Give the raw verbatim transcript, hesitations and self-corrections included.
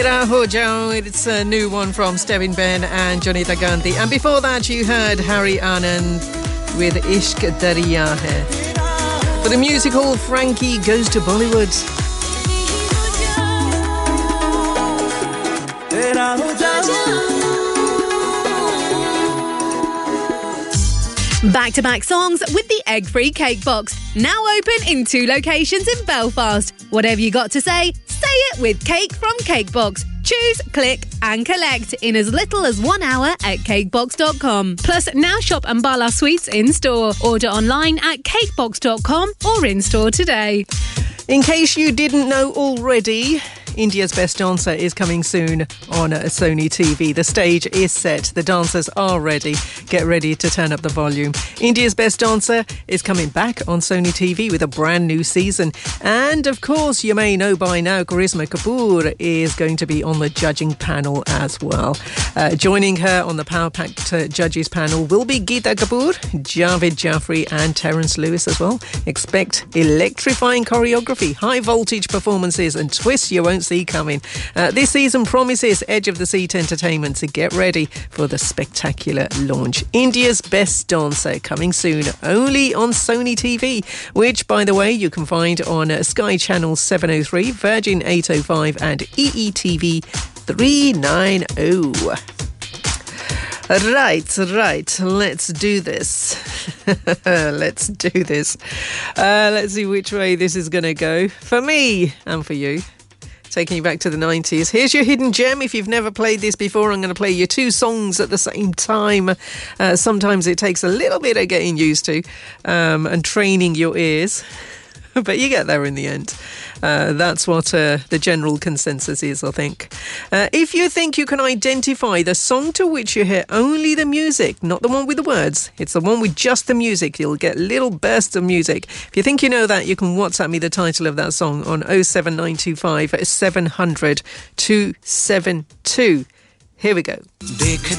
Ho Jao, it's a new one from Stevin Ben and Jonita Gandhi. And before that, you heard Harry Anand with Ishq Dariya Hai. For the musical, Frankie Goes to Bollywood. Back-to-back songs with the egg-free cake box. Now open in two locations in Belfast. Whatever you got to say, say it with Cake from Cakebox. Choose, click and collect in as little as one hour at cakebox dot com. Plus, now shop Ambala Sweets in-store. Order online at cakebox dot com or in-store today. In case you didn't know already, India's Best Dancer is coming soon on Sony T V. The stage is set. The dancers are ready. Get ready to turn up the volume. India's Best Dancer is coming back on Sony T V with a brand new season. And of course, you may know by now, Karisma Kapoor is going to be on the judging panel as well. Uh, joining her on the Power Packed uh, Judges panel will be Geeta Kapoor, Javed Jaffrey and Terence Lewis as well. Expect electrifying choreography, high voltage performances and twists you won't see coming. Uh, this season promises edge of the seat entertainment, so get ready for the spectacular launch. India's Best Dancer coming soon only on Sony T V, which by the way you can find on uh, Sky Channel seven oh three, Virgin eight oh five and E E T V three ninety. Right, right, let's do this. Let's do this. Uh, let's see which way this is going to go for me and for you. Taking you back to the nineties. Here's your hidden gem. If you've never played this before, I'm going to play you two songs at the same time. Uh, sometimes it takes a little bit of getting used to um, and training your ears. But you get there in the end. Uh, that's what uh, the general consensus is, I think. Uh, if you think you can identify the song to which you hear only the music, not the one with the words, it's the one with just the music, you'll get little bursts of music. If you think you know that, you can WhatsApp me the title of that song on oh seven nine two five seven hundred two seven two. Here we go.